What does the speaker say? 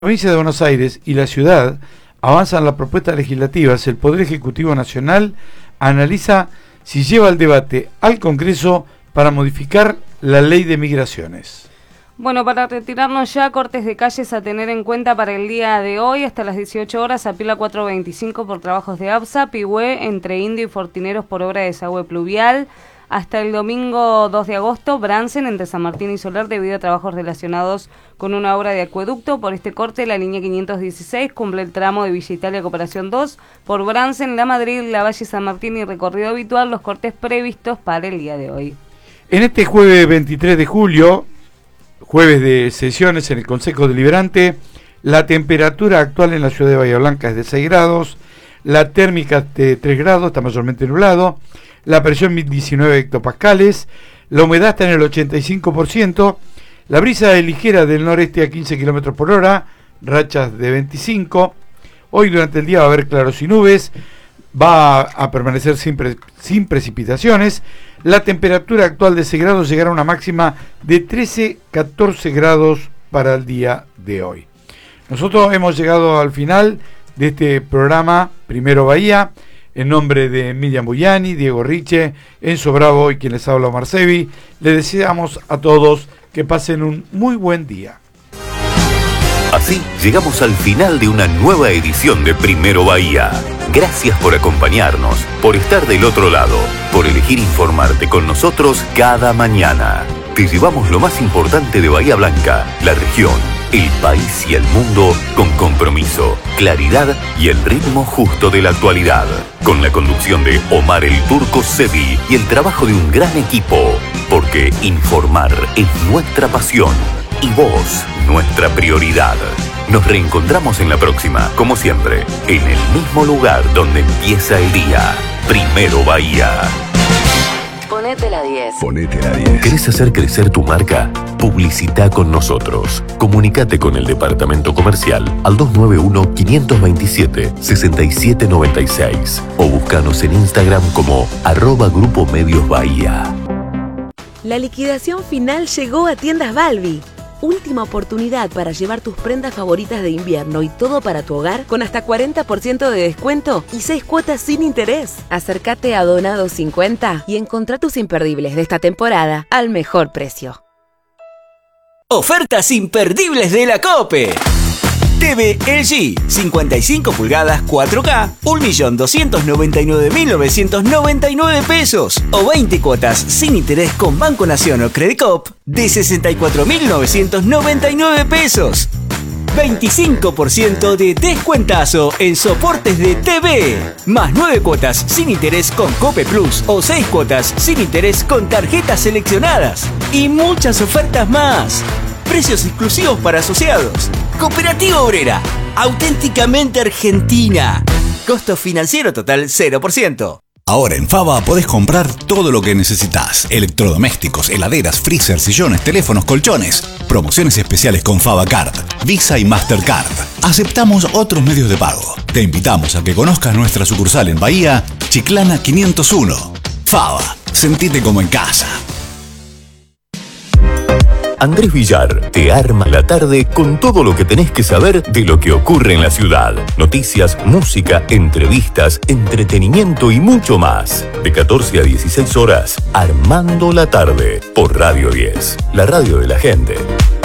Provincia de Buenos Aires y la ciudad avanzan las propuestas legislativas, el Poder Ejecutivo Nacional analiza si lleva el debate al Congreso para modificar la ley de migraciones. Bueno, para retirarnos ya, cortes de calles a tener en cuenta para el día de hoy, hasta las 18 horas, Apila 425 por trabajos de ABSA, Pigüé entre Indio y Fortineros por obra de desagüe pluvial. Hasta el domingo 2 de agosto, Bransen entre San Martín y Soler debido a trabajos relacionados con una obra de acueducto. Por este corte, la línea 516 cumple el tramo de Villa Italia Cooperación 2. Por Bransen, La Madrid, La Valle San Martín y recorrido habitual, los cortes previstos para el día de hoy. En este jueves 23 de julio, jueves de sesiones en el Consejo Deliberante, la temperatura actual en la ciudad de Bahía Blanca es de 6 grados, la térmica de 3 grados, está mayormente nublado, la presión 1019 hectopascales, la humedad está en el 85%, la brisa es ligera del noreste a 15 km por hora, rachas de 25. Hoy durante el día va a haber claros y nubes, va a permanecer sin precipitaciones. La temperatura actual de 6 grados llegará a una máxima de 13-14 grados para el día de hoy. Nosotros hemos llegado al final de este programa Primero Bahía. En nombre de Miriam Bugliani, Diego Riche, Enzo Bravo y quien les habla Omar Sevi, les deseamos a todos que pasen un muy buen día. Así llegamos al final de una nueva edición de Primero Bahía. Gracias por acompañarnos, por estar del otro lado, por elegir informarte con nosotros cada mañana. Te llevamos lo más importante de Bahía Blanca, la región, el país y el mundo con compromiso, claridad y el ritmo justo de la actualidad. Con la conducción de Omar el Turco Sevi y el trabajo de un gran equipo. Porque informar es nuestra pasión y vos, nuestra prioridad. Nos reencontramos en la próxima, como siempre, en el mismo lugar donde empieza el día. Primero Bahía. Ponete la 10. Ponete la 10. ¿Querés hacer crecer tu marca? Publicita con nosotros. Comunicate con el departamento comercial al 291-527-6796 o búscanos en Instagram como @Grupo Medios Bahía. La liquidación final llegó a Tiendas Balbi. Última oportunidad para llevar tus prendas favoritas de invierno y todo para tu hogar con hasta 40% de descuento y 6 cuotas sin interés. Acércate a Donado 50 y encontrá tus imperdibles de esta temporada al mejor precio. Ofertas imperdibles de la COPE. TV LG, 55 pulgadas 4K, 1.299.999 pesos o 20 cuotas sin interés con Banco Nación o Credicop de 64.999 pesos. 25% de descuentazo en soportes de TV, más 9 cuotas sin interés con Cope Plus o 6 cuotas sin interés con tarjetas seleccionadas y muchas ofertas más. Precios exclusivos para asociados. Cooperativa Obrera, auténticamente argentina. Costo financiero total 0%. Ahora en Fava podés comprar todo lo que necesitas. Electrodomésticos, heladeras, freezer, sillones, teléfonos, colchones. Promociones especiales con Fava Card, Visa y Mastercard. Aceptamos otros medios de pago. Te invitamos a que conozcas nuestra sucursal en Bahía, Chiclana 501. Fava, sentite como en casa. Andrés Villar te arma la tarde con todo lo que tenés que saber de lo que ocurre en la ciudad. Noticias, música, entrevistas, entretenimiento y mucho más. De 14 a 16 horas, Armando la tarde por Radio 10, la radio de la gente.